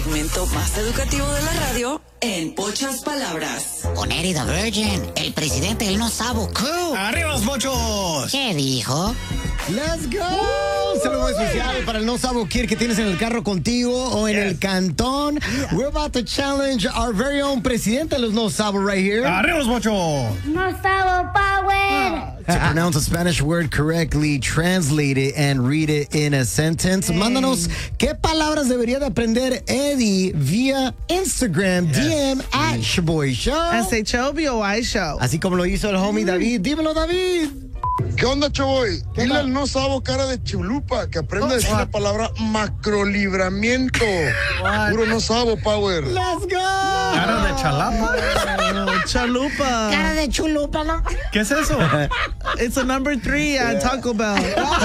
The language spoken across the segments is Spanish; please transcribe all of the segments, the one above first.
segmento más educativo de la radio en pocas palabras. Con Eddie the Virgin, el presidente del No Sabo Crew. ¡Arriba los mochos! ¿Qué dijo? ¡Let's go! Saludo especial para el No Sabo Kid que tienes en el carro contigo o en el cantón. We're about to challenge our very own presidente de los No Sabo right here. ¡Arriba los mochos! No Sabo Power. To pronounce a Spanish word correctly, translate it and read it in a sentence. Mándanos qué palabras debería de aprender Eddie vía Instagram, DM at Shaboy Show. SHOBOI Show. Así como lo hizo el homie David. Dímelo, David. ¿Qué onda, Choboy? Dile al No Sabo cara de chulupa que aprenda a decir la palabra macrolibramiento. Puro No Sabo Power. Let's go. ¿Cara de chalapa? Chalupa. Cara de chulupa, ¿no? ¿Qué es eso? It's a number 3 at Taco Bell.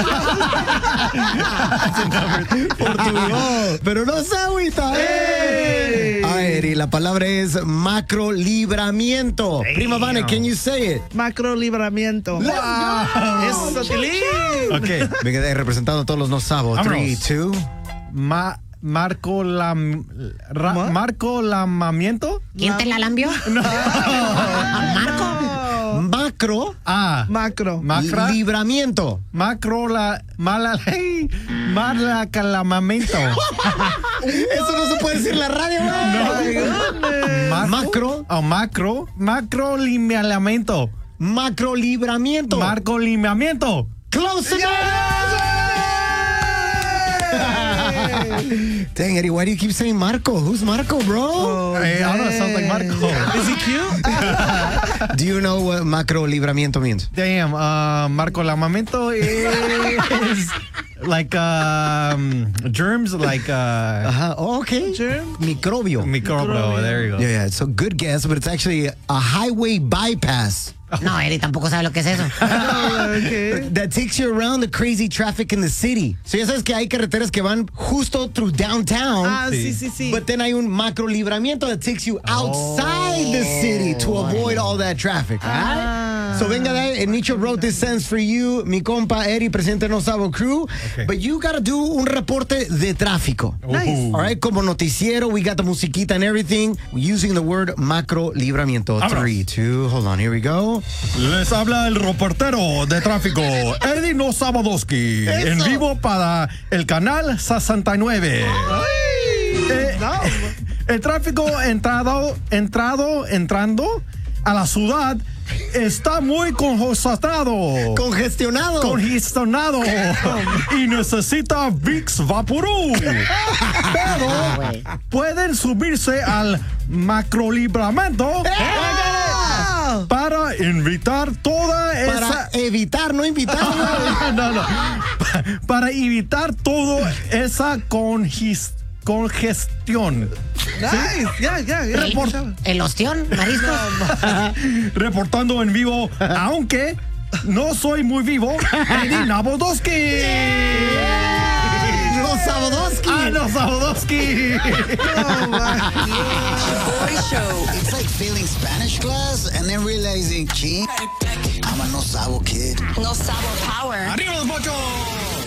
Pero no se agüita. Ay, Eddie, la palabra es macrolibramiento. Prima Vane, can you say it? Macro libramiento. Eso, Tilín. Ok. Venga, representando a todos los No Sabo. Vámonos. 3, 2. Marco lamamiento. ¿Quién te la lambió? ¿Marco? Macro. Macro. Macra. Libramiento. Macro malacalamamento. Eso no se puede decir en la radio, güey. Macro. Oh, macro limpiamiento. Macrolibramiento. Marco limpiamiento. Close enough. Dang, Eddie, why do you keep saying Marco? Who's Marco, bro? Hey, I don't know, it sounds like Marco. Is he cute? Do you know what macrolibramiento means? Damn, Marco lamamento is like germs, like Oh, okay. Germ? Microbio. microbio. There you go. Yeah, so good guess, but it's actually a highway bypass No, Eddie tampoco sabe lo que es eso. Okay. that takes you around the crazy traffic in the city. So ya sabes que hay carreteras que van justo through downtown. Sí. But then hay un macrolibramiento that takes you outside the city to avoid all that traffic. Right? So venga de ahí, Nicho wrote this sentence for you, mi compa Eddie, presidente No Sabo Crew. Okay. But you gotta do un reporte de tráfico. Nice. All right, como noticiero, we got the musiquita and everything, using the word macrolibramiento. Vámonos. 3, 2, hold on, here we go. Les habla el reportero de tráfico, Eddie No Sabodoski, en vivo para el canal 69. El tráfico entrando a la ciudad está muy congestionado. Congestionado y necesita Vicks Vaporub. Pero pueden subirse al macrolibramiento para evitar toda esa... Para evitar, no invitar. No. Para evitar toda esa congestión. Nice. Yeah. ¿El ostión, marisco? Reportando en vivo, aunque no soy muy vivo, Eddie Nabodoski. No Sabodoski. No Sabodoski. Shaboy Show. It's like failing Spanish class and then realizing, gee, I'm a No Sabo kid. No Sabo Power. ¡Arriba los mochos!